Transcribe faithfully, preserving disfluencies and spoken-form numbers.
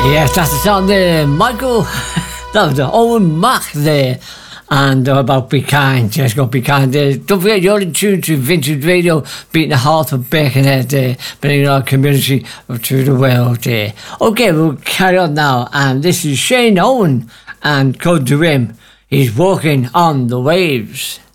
Yes, that's the sound there, Michael. That was Owen Mack there. And about Be Kind, just go Be Kind there. Don't forget, you're in tune to Vintage Radio, beating the heart of Birkenhead there, bringing our community to the world there. Okay, we'll carry on now. And this is Shane Owen and Code to Him. He's walking on the waves.